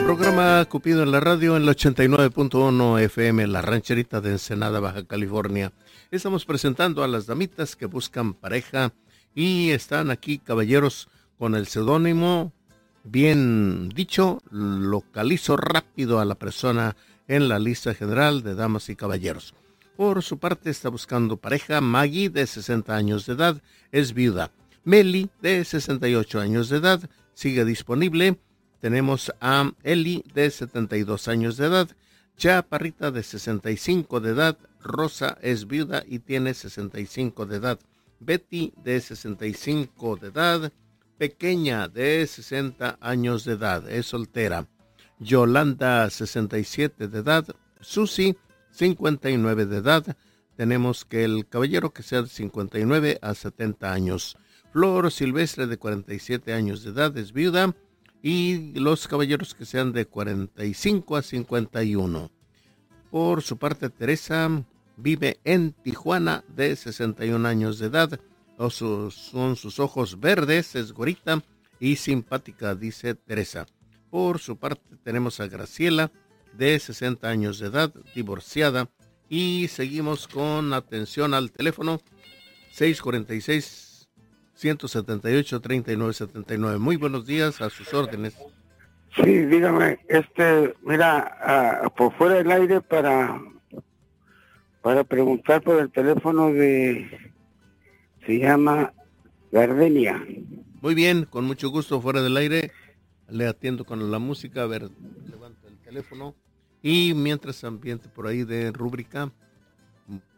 Programa Cupido en la radio en el 89.1 FM, La Rancherita de Ensenada, Baja California. Estamos presentando a las damitas que buscan pareja y están aquí caballeros con el seudónimo, bien dicho, localizo rápido a la persona en la lista general de damas y caballeros. Por su parte está buscando pareja Maggie, de 60 años de edad, es viuda. Meli, de 68 años de edad, sigue disponible. Tenemos a Eli, de 72 años de edad, Chaparrita, de 65 de edad, Rosa es viuda y tiene 65 de edad, Betty, de 65 de edad, Pequeña, de 60 años de edad, es soltera, Yolanda, 67 de edad, Susi, 59 de edad, tenemos que el caballero que sea de 59 a 70 años, Flor Silvestre, de 47 años de edad, es viuda, y los caballeros que sean de 45 a 51. Por su parte, Teresa vive en Tijuana, de 61 años de edad. Son sus ojos verdes, es güerita y simpática, dice Teresa. Por su parte, tenemos a Graciela, de 60 años de edad, divorciada. Y seguimos con atención al teléfono 646-178-3979. Muy buenos días, a sus órdenes. Sí, dígame, mira, por fuera del aire para preguntar por el teléfono se llama Gardenia. Muy bien, con mucho gusto, fuera del aire, le atiendo con la música, a ver, levanto el teléfono, y mientras ambiente por ahí de rúbrica,